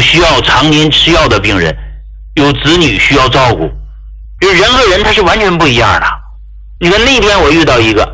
需要常年吃药的病人，有子女需要照顾，就人和人他是完全不一样的。你看那天我遇到一个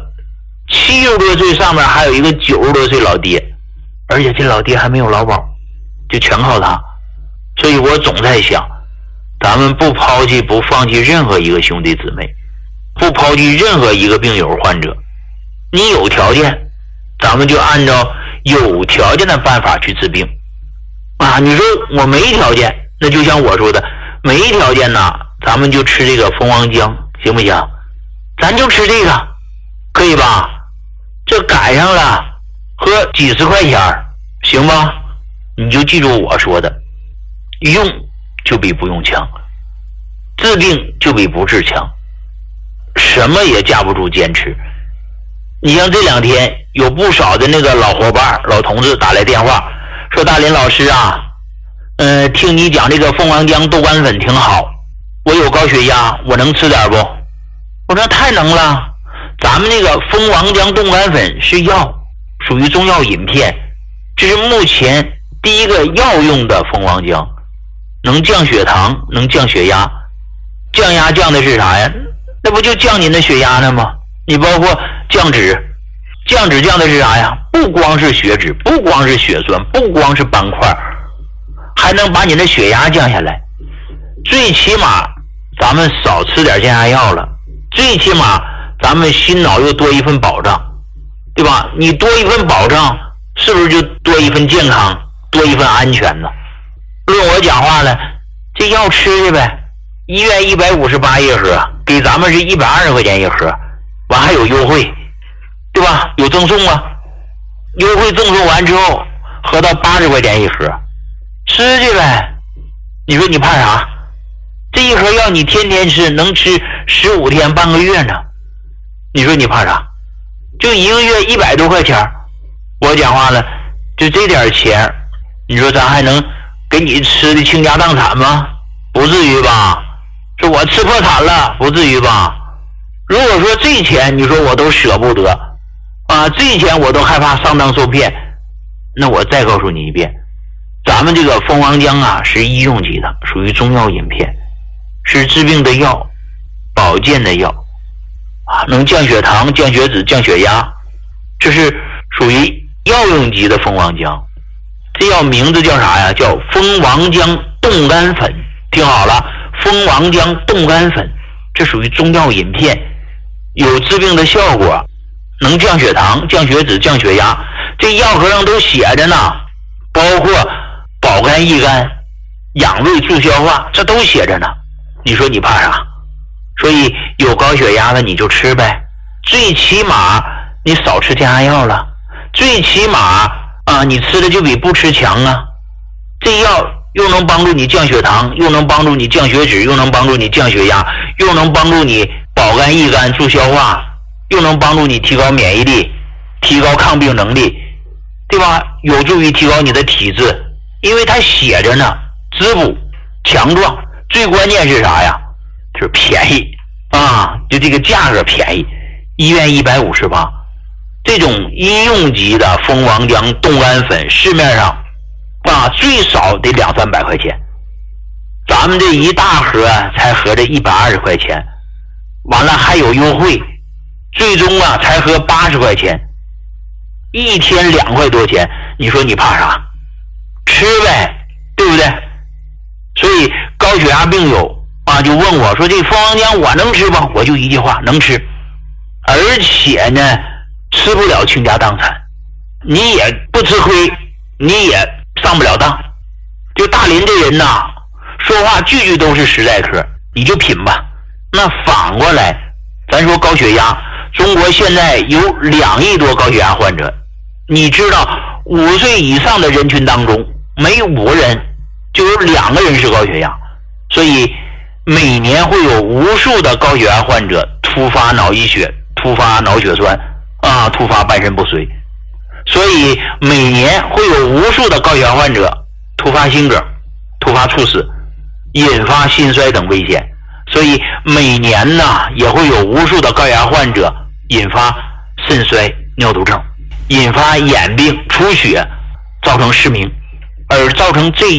70多岁，上面还有一个90多岁老爹，而且这老爹还没有劳保，就全靠他。所以我总在想，咱们不抛弃不放弃任何一个兄弟姊妹，不抛弃任何一个病友患者。你有条件，咱们就按照有条件的办法去治病啊。你说我没条件，那就像我说的，没条件呢，咱们就吃这个蜂王浆，行不行？咱就吃这个，可以吧？这赶上了，喝几十块钱，行吧？你就记住我说的，用就比不用强，治病就比不治强，什么也架不住坚持。你像这2天有不少的那个老伙伴老同志打来电话说，大林老师啊，听你讲这个蜂王浆豆干粉挺好，我有高血压，我能吃点不？我说太能了，咱们那个蜂王浆豆干粉是药，属于中药饮片，这是目前第一个药用的蜂王浆，能降血糖，能降血压。降压降的是啥呀？那不就降您的血压了吗？你包括降脂，降脂降的是啥呀？不光是血脂，不光是血栓，不光是斑块，还能把你的血压降下来。最起码咱们少吃点降压药了，最起码咱们心脑又多一份保障，对吧？你多一份保障，是不是就多一份健康，多一份安全呢？论我讲话了，这药吃去呗，医院158一盒，给咱们是120块钱一盒，完还有优惠，对吧？有赠送啊，优惠赠送完之后合到80块钱一盒，吃去呗。你说你怕啥？这一盒药你天天吃，能吃15天半个月呢，你说你怕啥？就一个月100多块钱，我讲话了，就这点钱，你说咱还能给你吃的倾家荡产吗？不至于吧？说我吃破产了，不至于吧？如果说这钱你说我都舍不得啊，这钱我都害怕上当受骗，那我再告诉你一遍，咱们这个蜂王浆啊是医用级的，属于中药饮片，是治病的药，保健的药啊，能降血糖、降血脂、降血压，这是属于药用级的蜂王浆。这药名字叫啥呀？叫蜂王浆冻干粉。听好了，蜂王浆冻干粉，这属于中药饮片，有治病的效果，能降血糖、降血脂、降血压。这药盒上都写着呢，包括保肝益肝、养胃助消化，这都写着呢。你说你怕啥？所以有高血压的你就吃呗，最起码你少吃降压药了，最起码啊你吃的就比不吃强啊。这药又能帮助你降血糖，又能帮助你降血脂，又能帮助你降血压，又能帮助你保肝益肝助消化，又能帮助你提高免疫力，提高抗病能力，对吧？有助于提高你的体质，因为它写着呢，滋补强壮，最关键是啥呀？就是便宜啊，就这个价格便宜，医院158，这种医用级的蜂王浆冻干粉市面上啊最少得200-300块钱，咱们这一大盒才合着120块钱，完了还有优惠，最终啊才合80块钱，一天2块多钱，你说你怕啥？吃呗，对不对？所以高血压病友啊就问我说，这蜂王浆我能吃不？我就一句话，能吃，而且呢吃不了倾家荡产，你也不吃亏，你也上不了当。就大林这人呐，说话句句都是实在嗑，你就品吧。那反过来咱说高血压，中国现在有2亿多高血压患者，你知道5岁以上的人群当中每5个人就有2个人是高血压，所以每年会有无数的高血压患者突发脑溢血、突发脑血栓啊、突发半身不遂，所以每年会有无数的高血压患者突发心梗、突发猝死，引发心衰等危险，所以每年呢也会有无数的高血压患者引发肾衰、尿毒症，引发眼病、出血，造成失明，而造成这